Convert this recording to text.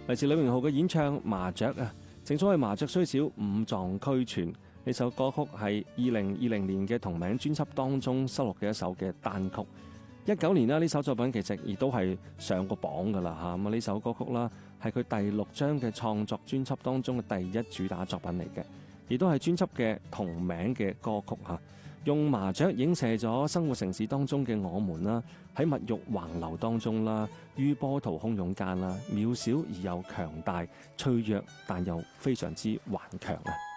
嚟自呂榮浩嘅演唱《麻雀》啊，正所謂麻雀雖小，五臟俱全。呢首歌曲係2020年嘅同名專輯當中收錄嘅一首嘅單曲。19年啦，呢首作品其實亦都係上過榜噶啦嚇。咁呢首歌曲啦，係佢第6張嘅創作專輯當中嘅第1主打作品嚟嘅，亦都係專輯嘅同名嘅歌曲嚇。用麻雀影射咗生活城市當中嘅我們啦，喺物慾橫流當中啦，於波濤洶湧間啦，渺小而又強大，脆弱但又非常之頑強啊！